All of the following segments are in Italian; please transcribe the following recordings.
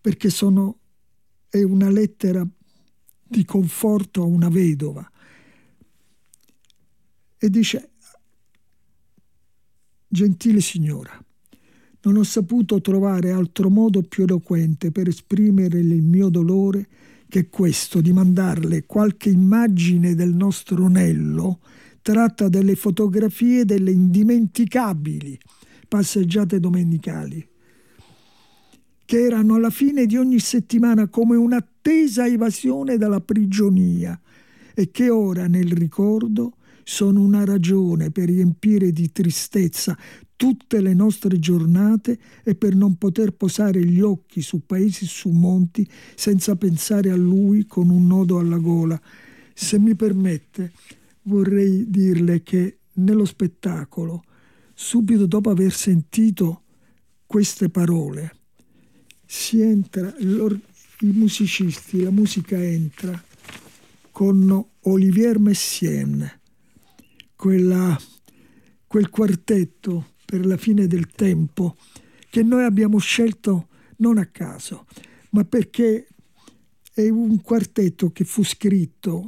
perché è una lettera di conforto a una vedova. E dice: gentile signora, non ho saputo trovare altro modo più eloquente per esprimere il mio dolore che questo di mandarle qualche immagine del nostro Nello tratta dalle fotografie delle indimenticabili passeggiate domenicali, che erano alla fine di ogni settimana come un'attesa evasione dalla prigionia e che ora nel ricordo sono una ragione per riempire di tristezza tutte le nostre giornate e per non poter posare gli occhi su paesi, su monti, senza pensare a lui con un nodo alla gola. Se mi permette, vorrei dirle che nello spettacolo, subito dopo aver sentito queste parole, i musicisti, la musica entra con Olivier Messiaen, quel quartetto per la fine del tempo che noi abbiamo scelto non a caso, ma perché è un quartetto che fu scritto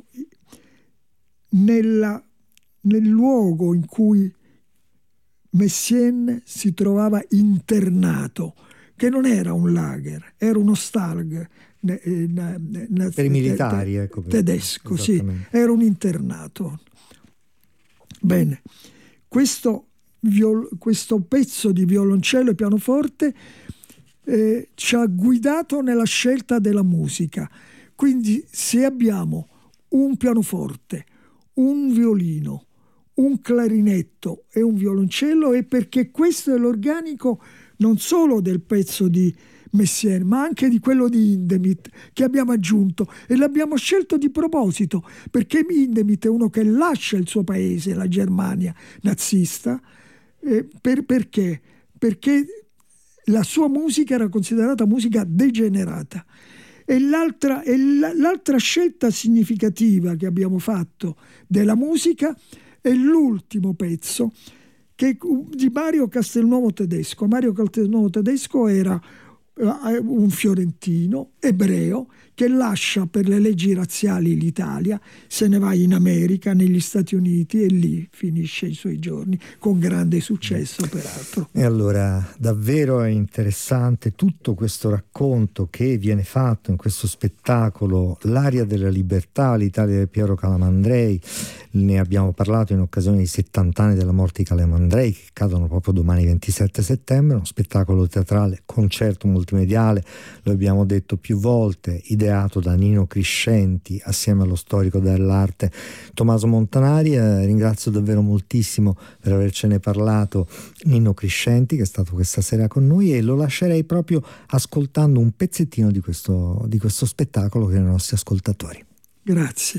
nel luogo in cui Messiaen si trovava internato, che non era un lager, era uno Stalag per i militari, tedesco, sì, era un internato. Bene, questo pezzo di violoncello e pianoforte ci ha guidato nella scelta della musica. Quindi se abbiamo un pianoforte, un violino, un clarinetto e un violoncello, è perché questo è l'organico non solo del pezzo di Messiaen, ma anche di quello di Hindemith che abbiamo aggiunto, e l'abbiamo scelto di proposito perché Hindemith è uno che lascia il suo paese, la Germania nazista, perché la sua musica era considerata musica degenerata. E l'altra scelta significativa che abbiamo fatto della musica è l'ultimo pezzo di Mario Castelnuovo Tedesco. Mario Castelnuovo Tedesco era un fiorentino ebreo che lascia per le leggi razziali l'Italia, se ne va in America, negli Stati Uniti, e lì finisce i suoi giorni con grande successo, peraltro. E allora davvero è interessante tutto questo racconto che viene fatto in questo spettacolo L'aria della libertà, l'Italia di Piero Calamandrei. Ne abbiamo parlato in occasione dei 70 anni della morte di Calamandrei, che cadono proprio domani 27 settembre, uno spettacolo teatrale, concerto multimediale, lo abbiamo detto più volte, ideato da Nino Criscenti assieme allo storico dell'arte Tommaso Montanari. Ringrazio davvero moltissimo per avercene parlato Nino Criscenti, che è stato questa sera con noi, e lo lascerei proprio ascoltando un pezzettino di questo spettacolo per i nostri ascoltatori. Grazie.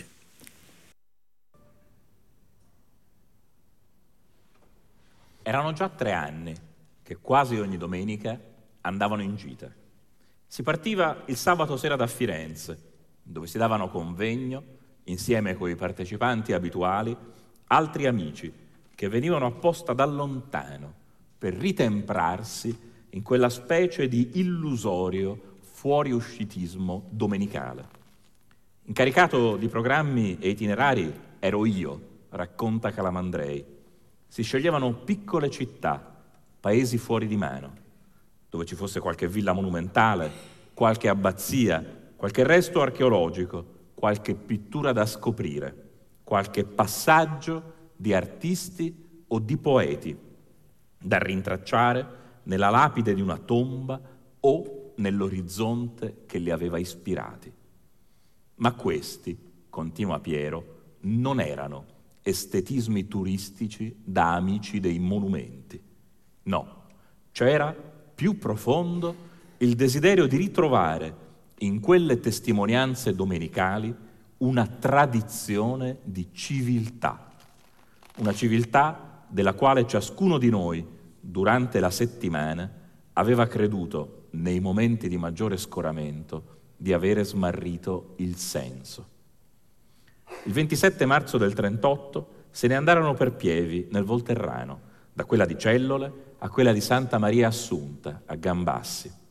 Erano già 3 anni che quasi ogni domenica andavano in gita. Si partiva il sabato sera da Firenze, dove si davano convegno, insieme coi partecipanti abituali, altri amici che venivano apposta da lontano per ritemprarsi in quella specie di illusorio fuoriuscitismo domenicale. Incaricato di programmi e itinerari ero io, racconta Calamandrei. Si sceglievano piccole città, paesi fuori di mano, dove ci fosse qualche villa monumentale, qualche abbazia, qualche resto archeologico, qualche pittura da scoprire, qualche passaggio di artisti o di poeti da rintracciare nella lapide di una tomba o nell'orizzonte che li aveva ispirati. Ma questi, continua Piero, non erano estetismi turistici da amici dei monumenti. No, c'era più profondo il desiderio di ritrovare in quelle testimonianze domenicali una tradizione di civiltà, una civiltà della quale ciascuno di noi durante la settimana aveva creduto nei momenti di maggiore scoramento di avere smarrito il senso. Il 27 marzo del 38 se ne andarono per Pieve, nel Volterrano, da quella di Cellole a quella di Santa Maria Assunta, a Gambassi.